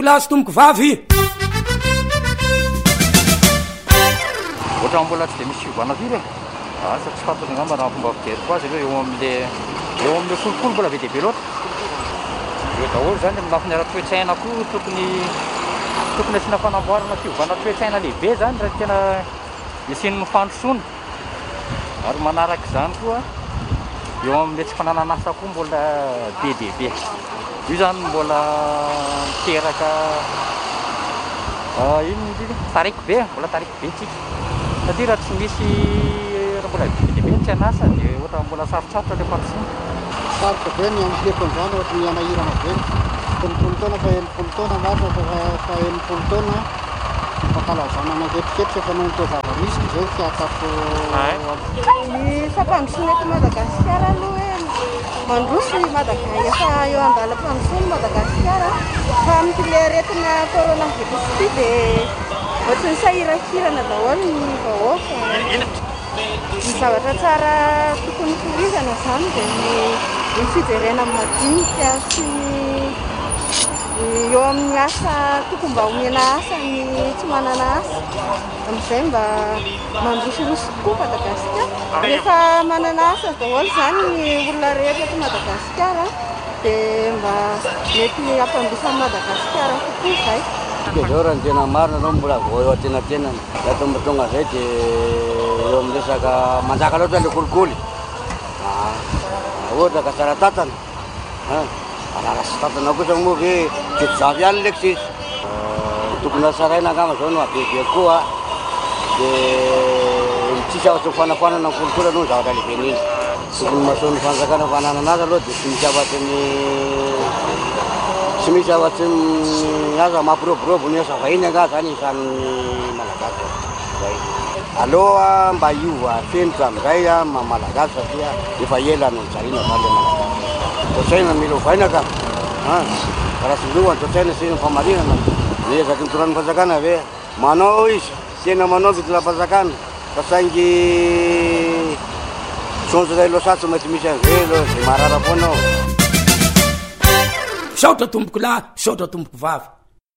lahy sy tomboko vavy ohatra mbola tsy dia misy fiovana firy asa tsy fantatra angamba raha fomba fijeriko azy aloha eo amin'le kolokolo mbola be dia be loatra eo daholo zany amin'ny lafiny ara-toetsaina koa tokony asiana fanamboarana fiovana toetsaina lehibe zany raha tena isian'ny fandrosoana ary manaraka izany koa eo amin'le tsy fananana asa koa mbola be dia be io zany mbola miteraka tariko be mbola tariko be tsika satria raha tsy misy raha mbola be dia be tsy anasa dia ohatra mbola sarotsarotra le fandrosoana sarotra be ny ampieko an'izany ohatra ny amahirana be telopolo taona fa enimpolo taona maro fa enimpolo taona fankalazana mangetriketrika fa noho nytao zava-misy izay fiatsako ny fampandrosoana eto Madagasikara aloha hoe mandroso efa eo andalam-pandrosoana Madagasikara fa amin'ile aretina coronavirus ity dia ohatry ny sahirakirana daholo ny vahoaka ny zavatra tsara tokony torizana zany dia ny fijerena madinika sy eo amin'ny asa tokony mba omena asa ny tsy manana asa amin'izay mba mandrosoroso tokoa Madagasikara rehefa manana asa daholo zany ny olona rehetra eto Madagasikara dia mba mety ampandrosan'ny Madagasikara kokoa izay dia zao raha ny tena marina aloha mbola vao eo atenatenany raha tomba tonga izay dia eo amin'ny resaka manjaka loatra le kolikoly ohatra ka tsara tatana ararasy tatana kosa moa ve ketizavy ihany leky sisy tokony asaraina angamba zao no abebe koa dia tsisy afatsy mifanafanana ny kolikoly aloha ny zavatra lehibe n'iny tokony mahasoan'ny fanjakana fananana azy aloha dia tsy misy afatsy aza mampiroborobo ny asa vahiny anga zany isan'ny malagasy zay aloha mba iova fenitra amin'izay malagasy satria efa ela no nijariana zany le malagasy totsaina mila ovaina ka raha sy loha ny totsaina sy ny famarinana niezaky nitorany fanjakana ve manao izy tena manao fitoram-panjakana fa saingy sonjo zay loasatsy mety misy an'izay loha zay marara foanao saotra tomboko lahy saotra tomboko vavy